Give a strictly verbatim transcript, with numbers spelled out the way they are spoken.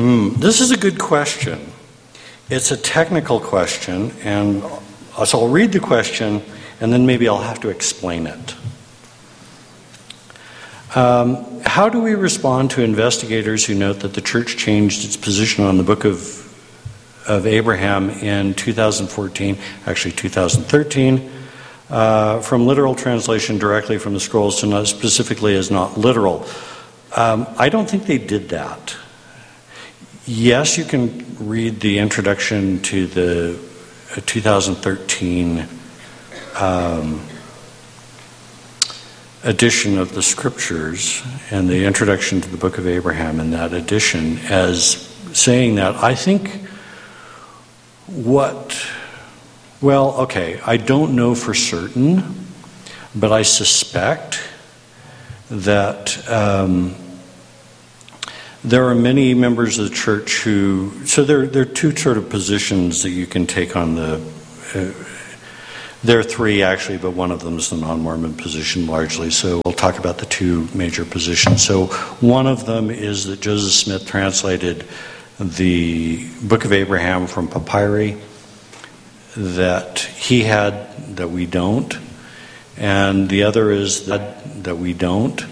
Hmm, this is a good question. It's a technical question, and so I'll read the question, and then maybe I'll have to explain it. Um, how do we respond to investigators who note that the church changed its position on the book of of Abraham in two thousand fourteen, actually two thousand thirteen, uh, from literal translation directly from the scrolls to not specifically as not literal? Um, I don't think they did that. Yes, you can read the introduction to the uh, two thousand thirteen um, edition of the scriptures and the introduction to the book of Abraham in that edition as saying that. I think what, well, okay, I don't know for certain, but I suspect that um, there are many members of the church who, so there, there are two sort of positions that you can take on the, uh, there are three actually, but one of them is the non-Mormon position largely, so we'll talk about the two major positions. So one of them is that Joseph Smith translated the book of Abraham from papyri that he had that we don't, and the other is that, that we don't.